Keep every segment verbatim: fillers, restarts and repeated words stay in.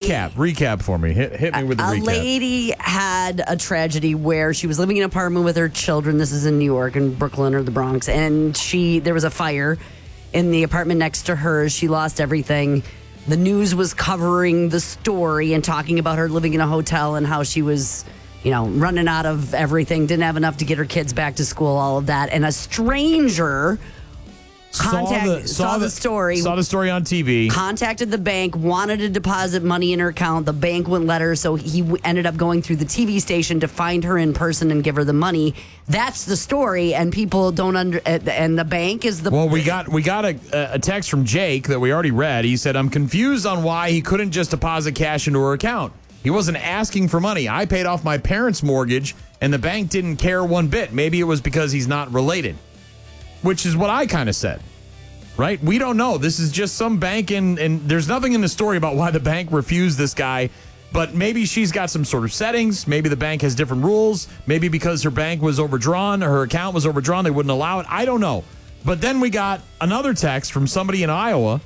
recap, recap for me. Hit, hit me with the a recap. lady had a tragedy where she was living in an apartment with her children. This is in New York, in Brooklyn or the Bronx, and she there was a fire in the apartment next to hers. She lost everything. The news was covering the story and talking about her living in a hotel and how she was, you know, running out of everything, didn't have enough to get her kids back to school, all of that. And a stranger contact, saw, the, saw, saw the, the story. Saw the story on T V. Contacted the bank, wanted to deposit money in her account. The bank wouldn't let her, so he w- ended up going through the T V station to find her in person and give her the money. That's the story, and people don't under. Uh, and the bank is the. Well, we got we got a, a text from Jake that we already read. He said, "I'm confused on why he couldn't just deposit cash into her account. He wasn't asking for money. I paid off my parents' mortgage, and the bank didn't care one bit. Maybe it was because he's not related." Which is what I kind of said, right? We don't know. This is just some bank, in, and there's nothing in the story about why the bank refused this guy. But maybe she's got some sort of settings. Maybe the bank has different rules. Maybe because her bank was overdrawn, or her account was overdrawn, they wouldn't allow it. I don't know. But then we got another text from somebody in Iowa.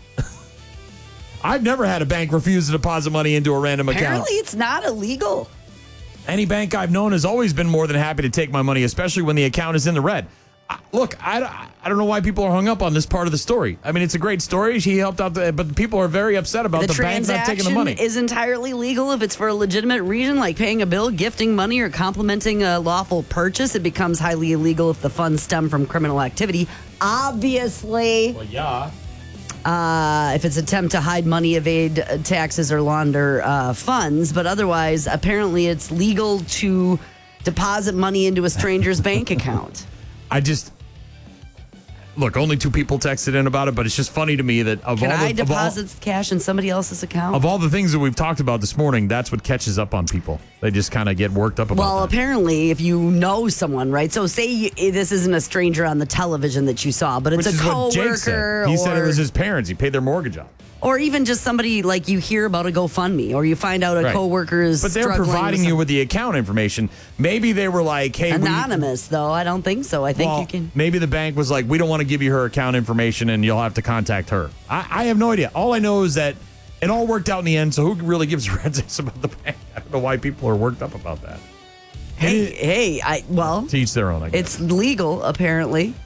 I've never had a bank refuse to deposit money into a random account. Apparently, it's not illegal. Any bank I've known has always been more than happy to take my money, especially when the account is in the red. I, look, I, I don't know why people are hung up on this part of the story. I mean, it's a great story. He helped out, the, but people are very upset about the, the bank not taking the money. transaction is entirely legal if it's for a legitimate reason, like paying a bill, gifting money, or complimenting a lawful purchase. It becomes highly illegal if the funds stem from criminal activity. Obviously, Well, yeah. uh, if it's attempt to hide money, evade uh, taxes, or launder uh, funds. But otherwise, apparently, it's legal to deposit money into a stranger's bank account. I just look. Only two people texted in about it, but it's just funny to me that of Can all the I of all, deposit cash in somebody else's account? of all the things that we've talked about this morning, that's what catches up on people. They just kind of get worked up about. Well, that. apparently, if you know someone, right? So, say you, this isn't a stranger on the television that you saw, but it's Which a is what Jake coworker, said. He or, said it was his parents. He paid their mortgage off. or even just somebody like you hear about a GoFundMe, or you find out a Right. coworker is. But they're struggling providing with you some- with the account information. Maybe they were like, "Hey, we- anonymous, though. I don't think so. I think well, you can. maybe the bank was like, we don't want to give you her account information and you'll have to contact her." I, I have no idea. All I know is that it all worked out in the end. So who really gives a rat's ass about the bank? I don't know why people are worked up about that. Hey, hey, I well, To each their own, I guess. it's legal apparently.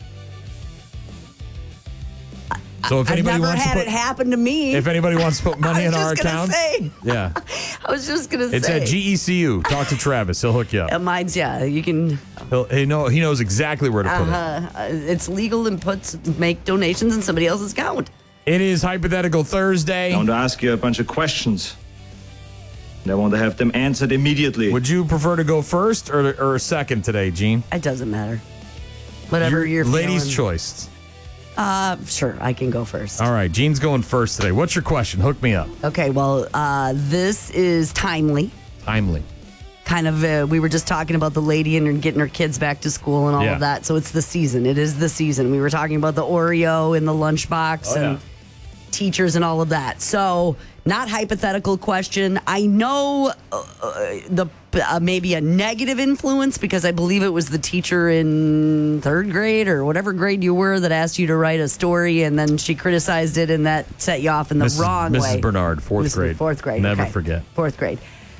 So if I've anybody never wants had to put, it happen to me. if anybody wants to put money I in was our just gonna account, say. yeah, I was just gonna it's say. at G E C U. Talk to Travis; he'll hook you up. Uh, mine's yeah. You can. He'll, he know he knows exactly where to put it. Uh, it's legal and puts make donations in somebody else's account. It is Hypothetical Thursday. I want to ask you a bunch of questions. And I want to have them answered immediately. Would you prefer to go first or or second today, Gene? It doesn't matter. Whatever Your you're lady's feeling. choice. Uh, sure, I can go first. All right, Gene's going first today. What's your question? Hook me up. Okay, well, uh, this is timely. Timely. Kind of, uh, we were just talking about the lady and her getting her kids back to school and all Yeah. of that. So it's the season. It is the season. We were talking about the Oreo in the lunchbox Oh, and yeah. teachers and all of that. So, not hypothetical question. I know uh, the uh, maybe a negative influence because I believe it was the teacher in third grade or whatever grade you were that asked you to write a story, and then she criticized it, and that set you off in the Missus wrong Missus way. Bernard, fourth Missus grade. Fourth grade. Never okay. forget. Fourth grade.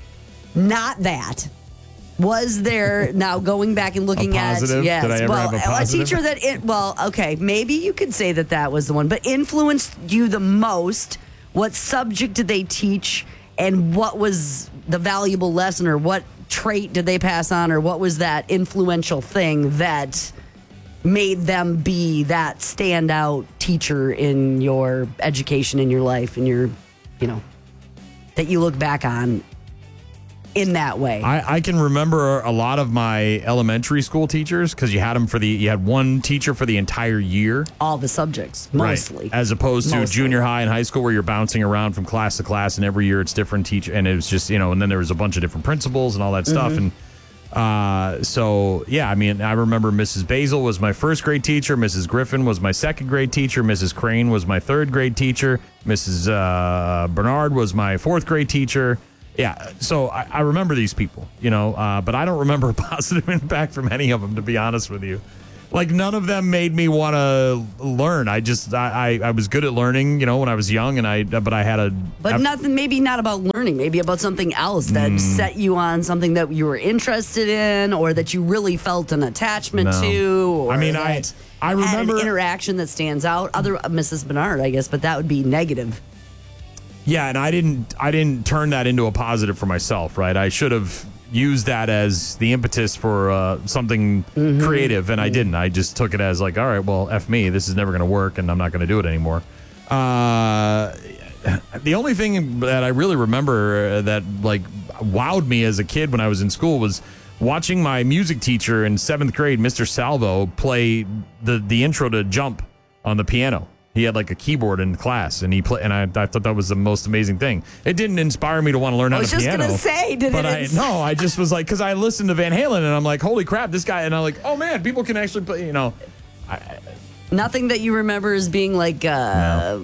Not that. Was there now going back and looking A positive? at yes, Did I ever well, have a positive? teacher that it well, okay, maybe you could say that that was the one, but influenced you the most. What subject did they teach, and what was the valuable lesson, or what trait did they pass on, or what was that influential thing that made them be that standout teacher in your education, in your life, in your, you know, that you look back on in that way? I, I can remember a lot of my elementary school teachers because you had them for the you had one teacher for the entire year, All the subjects, mostly. right? As opposed to Mostly. junior high and high school where you're bouncing around from class to class, and every year it's different teacher, and it was just you know, and then there was a bunch of different principals and all that stuff, Mm-hmm. and. Uh, so yeah, I mean, I remember Missus Basil was my first grade teacher. Missus Griffin was my second grade teacher. Missus Crane was my third grade teacher. Missus Uh, Bernard was my fourth grade teacher. Yeah, so I, I remember these people, you know, uh, but I don't remember a positive impact from any of them, to be honest with you. like none of them made me want to learn. I just I, I I was good at learning, you know, when I was young, and I but I had a But nothing, maybe not about learning, maybe about something else that Mm. set you on something that you were interested in or that you really felt an attachment No. to. Or I mean, I- that I had remember- an interaction that stands out. Other uh, Missus Bernard, I guess, but that would be negative. Yeah, and I didn't I didn't turn that into a positive for myself, right? I should have used that as the impetus for uh, something Mm-hmm. creative, and I didn't. I just took it as like, all right, well, F me, this is never going to work, and I'm not going to do it anymore. Uh, the only thing that I really remember that like wowed me as a kid when I was in school was watching my music teacher in seventh grade, Mister Salvo, play the the intro to Jump on the piano. He had like a keyboard in class, and he play, and I, I thought that was the most amazing thing. It didn't inspire me to want to learn I how was to just piano. gonna say, did but it I ins- no, I just was like, because I listened to Van Halen, and I'm like, holy crap, this guy, and I'm like, oh man, people can actually play, you know. Nothing that you remember as being like uh,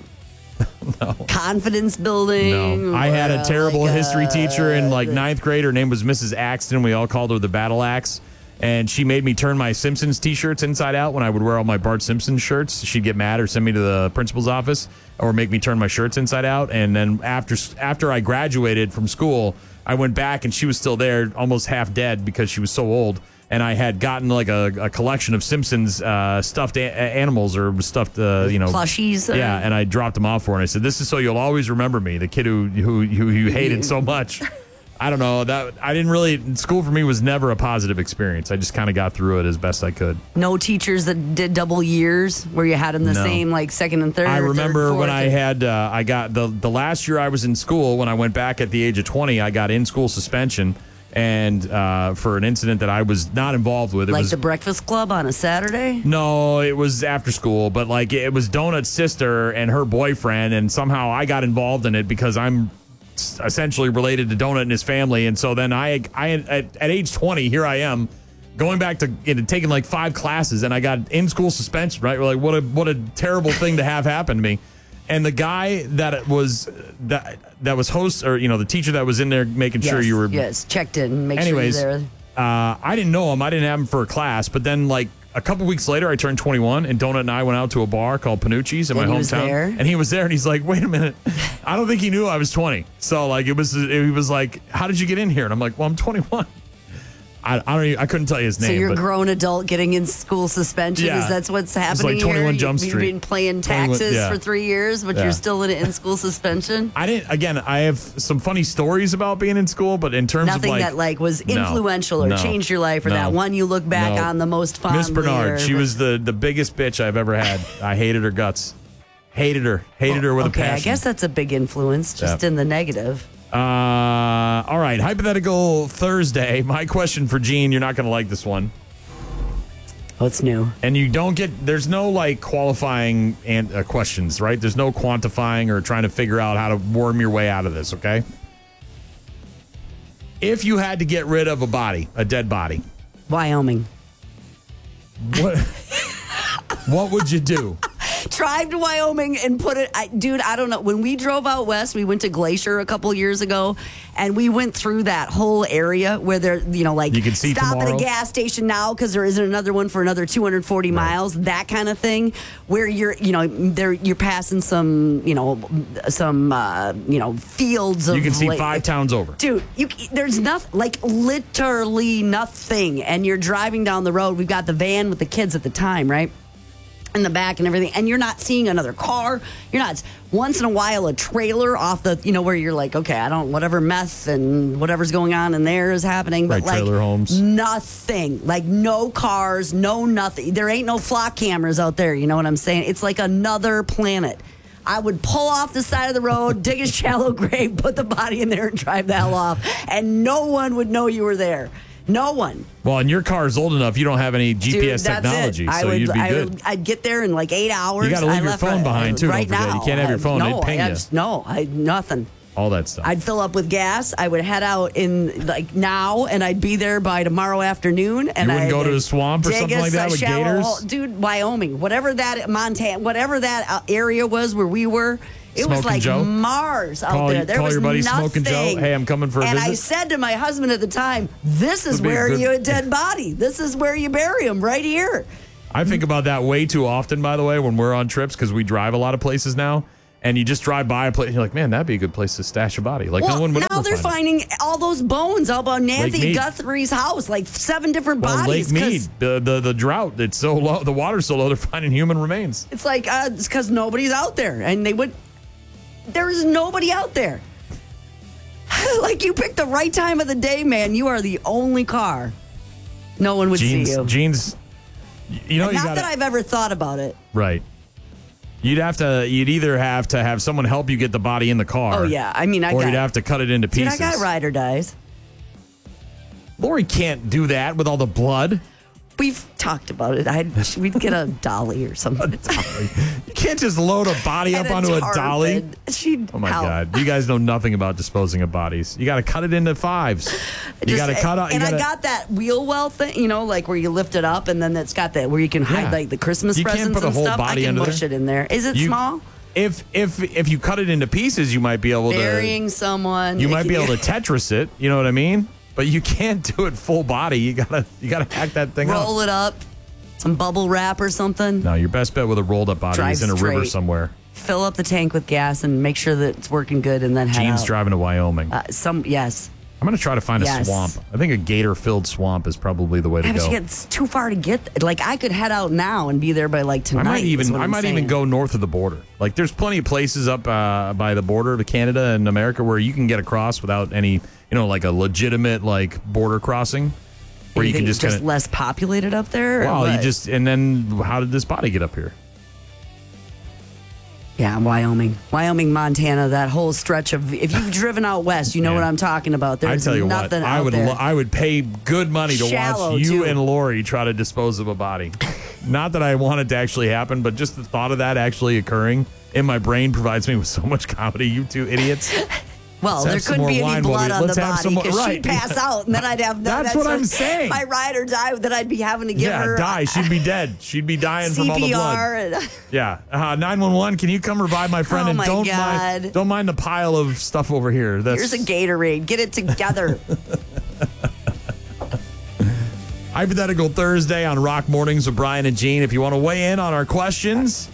confidence building. No, I had or, a terrible like, history uh, teacher in like ninth grade. Her name was Missus Axton. We all called her the Battle Axe. And she made me turn my Simpsons T-shirts inside out when I would wear all my Bart Simpson shirts. She'd get mad or send me to the principal's office or make me turn my shirts inside out. And then after after I graduated from school, I went back and she was still there, almost half dead because she was so old. And I had gotten like a, a collection of Simpsons uh, stuffed a- animals or stuffed, uh, you know, Plushies, uh, Yeah, and I dropped them off for her. And I said, "This is so you'll always remember me, the kid who who who you hated so much." I don't know that I didn't really. School for me was never a positive experience. I just kind of got through it as best I could. No teachers that did double years where you had them the No. same, like second and third. I or remember third, when fourth, I and- had uh, I got the the last year I was in school when I went back at the age of twenty. I got in school suspension and uh, for an incident that I was not involved with. It like was the Breakfast Club on a Saturday. No, it was after school, but like it was Donut's sister and her boyfriend, and somehow I got involved in it because I'm essentially related to Donut and his family, and so then I, I at, at age twenty, here I am, going back to you know, taking like five classes, and I got in school suspension. Right, like what a what a terrible thing to have happen to me. And the guy that was that that was host, or you know, the teacher that was in there making Yes, sure you were yes checked in, make Anyways, sure you're there. uh, I didn't know him. I didn't have him for a class. But then, like a couple weeks later, I turned twenty-one, and Donut and I went out to a bar called Panucci's in And my he was hometown. there? And he was there, and he's like, "Wait a minute, I don't think he knew I was twenty." So like, it was he was like, "How did you get in here?" And I'm like, "Well, I'm twenty-one." I, I don't. Even, I couldn't tell you his name. So you're a but grown adult getting in school suspension. Yeah. Is that's what's It's happening like twenty-one here? Jump You- Street. You've been playing twenty-one taxes yeah. for three years, but Yeah. you're still in in school suspension. I didn't. Again, I have some funny stories about being in school, but in terms Nothing of like that like was No. influential or No. changed your life, or No. that one you look back No. on the most fondly. Miss Bernard, or- she was the the biggest bitch I've ever had. I hated her guts. Hated her. Hated her with okay. a passion. I guess that's a big influence, just Yeah. in the negative. Uh, all right. Hypothetical Thursday. My question for Gene. You're not going to like this one. What's new? And you don't get, there's no like qualifying and uh, questions, right? There's no quantifying or trying to figure out how to worm your way out of this, okay? If you had to get rid of a body, a dead body, Wyoming. what, what would you do? Drive to Wyoming and put it, I, dude. I don't know. When we drove out west, we went to Glacier a couple years ago, and we went through that whole area where there, you know, like You can see stop tomorrow. at a gas station now because there isn't another one for another two hundred forty miles. That kind of thing, where you're, you know, there you're passing some, you know, some, uh, you know, fields of. You can see like- five towns over. Dude, you, there's nothing, like literally nothing. And you're driving down the road. We've got the van with the kids at the time, right? In the back and everything. And you're not seeing another car. You're not, once in a while, a trailer off the, you know, where you're like, okay, I don't, whatever meth and whatever's going on in there is happening. But Right, like, trailer homes. nothing. Like, no cars, no nothing. There ain't no flock cameras out there. You know what I'm saying? It's like another planet. I would pull off the side of the road, dig a shallow grave, put the body in there, and drive the hell off. And no one would know you were there. No one. Well, and your car is old enough, you don't have any G P S Dude, that's technology, it. I so would, you'd be I good. would, I'd get there in like eight hours. You gotta leave I your left phone right, behind, too, don't Right forget. You now. can't have your I- phone. No, They'd ping I you. just, no, I nothing. All that stuff. I'd fill up with gas. I would head out in like now, and I'd be there by tomorrow afternoon. And You wouldn't I'd go to the swamp or dig something a like that with shallow gators? hole. Dude, Wyoming, whatever that Montana, whatever that uh, area was where we were. It was Smoking like Joe? Mars out Call- there. There call was your buddy nothing. Smoking Joe? Hey, I'm coming for a and I visit? said to my husband at the time, "This is Would be a where good- you a dead body. This is where you bury him, right here." I think about that way too often, by the way, when we're on trips, because we drive a lot of places now. And you just drive by a place, and you're like, man, that'd be a good place to stash a body. Like, well, no one would now ever they're find finding it. all those bones out about Nancy Mead. Guthrie's house, like seven different Well, bodies. Lake Mead, 'cause the, the the drought, it's so low, the water's so low, they're finding human remains. It's like, uh, it's because nobody's out there. And they would, there is nobody out there. Like, you picked the right time of the day, man. You are the only car. No one would Jeans, see you. Jeans, you know, And you not gotta, that I've ever thought about it. right. You'd have to, you'd either have to have someone help you get the body in the car. Oh, yeah. I mean, I or got, you'd have to cut it into dude, pieces. I got ride or dies. Lori can't do that with all the blood. We've talked about it. I'd, we'd get a dolly or something. You can't just load a body up And onto a tarp, dolly. and She'd Oh my help. God! You guys know nothing about disposing of bodies. You got to cut it into fives. You Just- got to cut out. And you gotta, I got that wheel well thing, you know, like where you lift it up, and then it's got that where you can hide Yeah. like the Christmas You can't presents put a and whole stuff. body I can under mush there. it in there. Is it You- small? If if if you cut it into pieces, you might be able to. Burying someone. You it might can be able to Tetris it. You know what I mean? But you can't do it full body. You gotta you gotta hack that thing up. roll it up, some bubble wrap or something. No, your best bet with a rolled up body Drive is in a river straight. somewhere. Fill up the tank with gas and make sure that it's working good, and then head Gene's out. driving to Wyoming. Uh, some yes. I'm gonna try to find a yes. swamp. I think a gator filled swamp is probably the way to Yeah, but go. you get, it's too far to get. Like I could head out now and be there by like I tonight. might is even what I I'm might even saying. go north of the border. Like there's plenty of places up uh, by the border of Canada and America where you can get across without any, you know, like a legitimate like border crossing where you, think can it's just just kind of less populated up there. or well, you what? just and then how did this body get up here? Yeah, Wyoming, Wyoming, Montana, that whole stretch of. If you've driven out west, you know Yeah. what I'm talking about. I There's tell you what, nothing I out would there. lo- I would pay good money to Shallow, watch you too. and Lori try to dispose of a body. Not that I want it to actually happen, but just the thought of that actually occurring in my brain provides me with so much comedy. You two idiots. well, Let's there have some couldn't more be any wine while blood we- on the let's have body some more- because right. she'd pass out, and then I'd have. No, That's what I'm what- saying. My ride or die that I'd be having to give Yeah, her die. She'd be dead. She'd be dying from C all the P blood. R. And, Yeah, uh, nine one one. Can you come revive my friend Oh, and my don't God. mind don't mind the pile of stuff over here. That's here's a Gatorade. Get it together. Hypothetical Thursday on Rock Mornings with Brian and Gene. If you want to weigh in on our questions,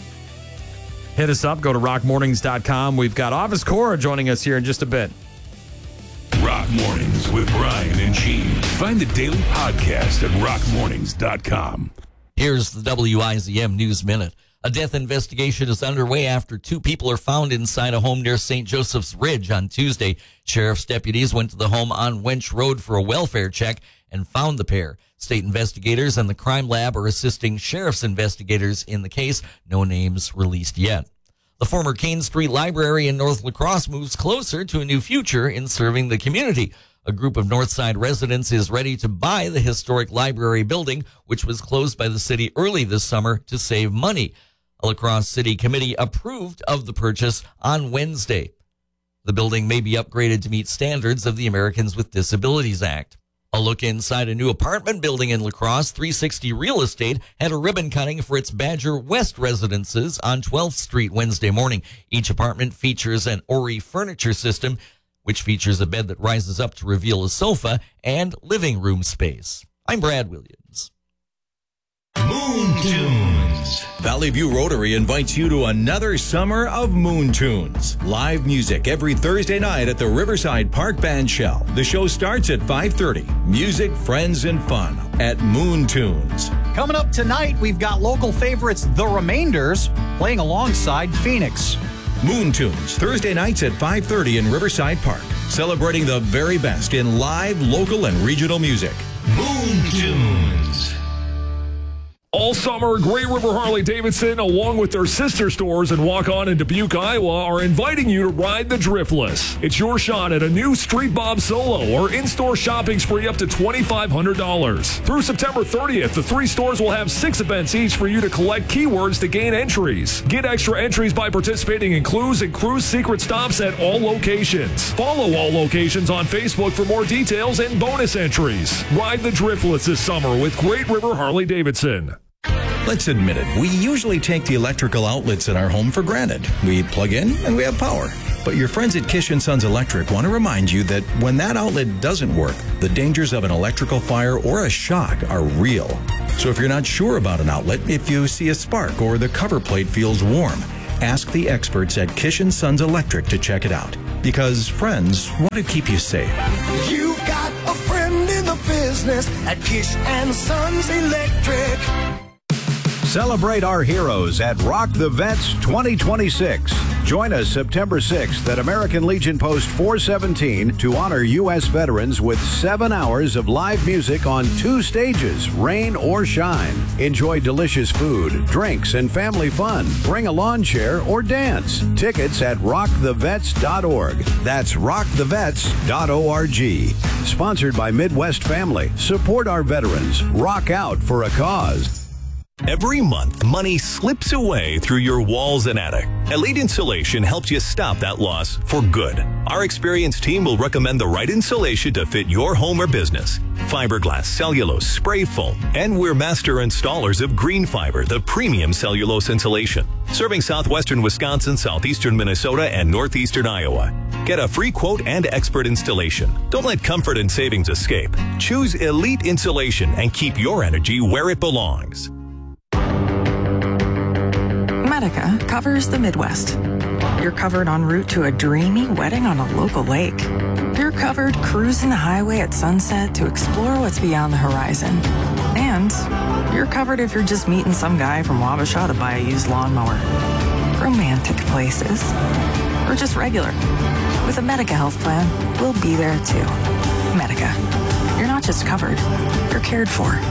hit us up. Go to rock mornings dot com. We've got Office Cora joining us here in just a bit. Rock Mornings with Brian and Gene. Find the daily podcast at rock mornings dot com. Here's the W I Z M News Minute. A death investigation is underway after two people are found inside a home near Saint Joseph's Ridge on Tuesday. Sheriff's deputies went to the home on Wench Road for a welfare check and found the pair. State investigators and the crime lab are assisting sheriff's investigators in the case. No names released yet. The former Kane Street Library in North La Crosse moves closer to a new future in serving the community. A group of Northside residents is ready to buy the historic library building, which was closed by the city early this summer to save money. A La Crosse City Committee approved of the purchase on Wednesday. The building may be upgraded to meet standards of the Americans with Disabilities Act. A look inside a new apartment building in La Crosse, three sixty Real Estate had a ribbon cutting for its Badger West residences on twelfth Street Wednesday morning. Each apartment features an Ori furniture system, which features a bed that rises up to reveal a sofa and living room space. I'm Brad Williams. Moon Tunes. Valley View Rotary invites you to another summer of Moon Tunes. Live music every Thursday night at the Riverside Park Band Shell. The show starts at five thirty. Music, friends, and fun at Moon Tunes. Coming up tonight, we've got local favorites The Remainders playing alongside Phoenix. Moon Tunes, Thursday nights at five thirty in Riverside Park. Celebrating the very best in live, local, and regional music. Moon Tunes. All summer, Great River Harley-Davidson, along with their sister stores in Waukon and Dubuque, Iowa, are inviting you to ride the Driftless. It's your shot at a new Street Bob Solo or in-store shopping spree up to twenty-five hundred dollars. Through September thirtieth, the three stores will have six events each for you to collect keywords to gain entries. Get extra entries by participating in clues and cruise secret stops at all locations. Follow all locations on Facebook for more details and bonus entries. Ride the Driftless this summer with Great River Harley-Davidson. Let's admit it, we usually take the electrical outlets in our home for granted. We plug in and we have power. But your friends at Kish and Sons Electric want to remind you that when that outlet doesn't work, the dangers of an electrical fire or a shock are real. So if you're not sure about an outlet, if you see a spark or the cover plate feels warm, ask the experts at Kish and Sons Electric to check it out. Because friends want to keep you safe. You got a friend in the business at Kish and Sons Electric. Celebrate our heroes at Rock the Vets twenty twenty-six. Join us September sixth at American Legion Post four seventeen to honor U S veterans with seven hours of live music on two stages, rain or shine. Enjoy delicious food, drinks, and family fun. Bring a lawn chair or dance. Tickets at rock the vets dot org. That's rock the vets dot org. Sponsored by Midwest Family. Support our veterans. Rock out for a cause. Every month, money slips away through your walls and attic. Elite Insulation helps you stop that loss for good. Our experienced team will recommend the right insulation to fit your home or business. Fiberglass, cellulose, spray foam, and we're master installers of Green Fiber, the premium cellulose insulation. Serving southwestern Wisconsin, southeastern Minnesota, and northeastern Iowa. Get a free quote and expert installation. Don't let comfort and savings escape. Choose Elite Insulation and keep your energy where it belongs. Medica covers the Midwest. You're covered en route to a dreamy wedding on a local lake. You're covered cruising the highway at sunset to explore what's beyond the horizon. And you're covered if you're just meeting some guy from Wabasha to buy a used lawnmower. Romantic places. Or just regular. With a Medica health plan, we'll be there too. Medica. You're not just covered, you're cared for.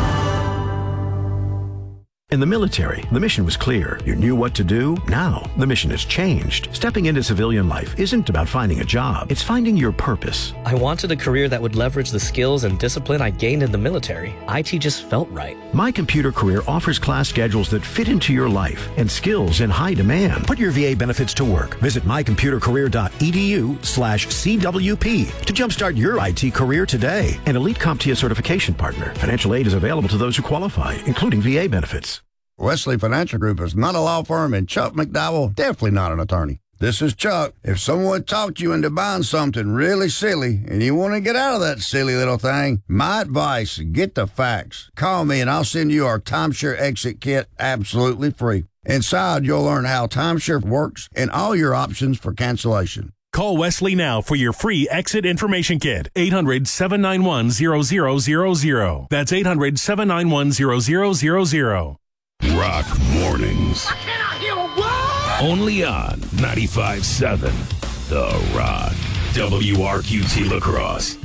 In the military, the mission was clear. You knew what to do. Now, the mission has changed. Stepping into civilian life isn't about finding a job. It's finding your purpose. I wanted a career that would leverage the skills and discipline I gained in the military. I T just felt right. My Computer Career offers class schedules that fit into your life and skills in high demand. Put your V A benefits to work. Visit my computer career dot e d u slash C W P to jumpstart your I T career today. An Elite CompTIA certification partner. Financial aid is available to those who qualify, including V A benefits. Wesley Financial Group is not a law firm, and Chuck McDowell definitely not an attorney. This is Chuck. If someone talked you into buying something really silly and you want to get out of that silly little thing, my advice, get the facts. Call me and I'll send you our timeshare exit kit absolutely free. Inside, you'll learn how timeshare works and all your options for cancellation. Call Wesley now for your free exit information kit. eight hundred, seven nine one, zero zero zero zero. That's eight hundred, seven nine one, zero zero zero zero. Rock Mornings. Only on ninety-five point seven The Rock. W R Q T La Crosse.